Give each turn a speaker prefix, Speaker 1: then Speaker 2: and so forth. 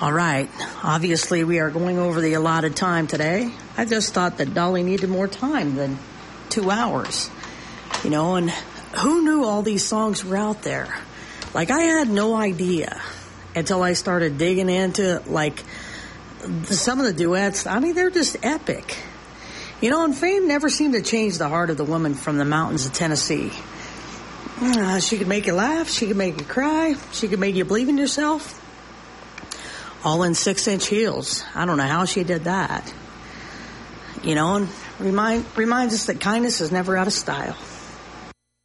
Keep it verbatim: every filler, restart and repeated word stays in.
Speaker 1: All right. Obviously, we are going over the allotted time today. I just thought that Dolly needed more time than two hours. You know, and who knew all these songs were out there? Like, I had no idea until I started digging into, like, some of the duets. I mean, they're just epic. You know, and fame never seemed to change the heart of the woman from the mountains of Tennessee. Uh, she could make you laugh. She could make you cry. She could make you believe in yourself. All in six-inch heels. I don't know how she did that. You know, and remind reminds us that kindness is never out of style.